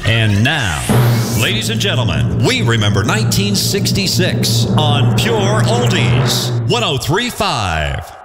And now, ladies and gentlemen, we remember 1966 on Pure Oldies 103.5.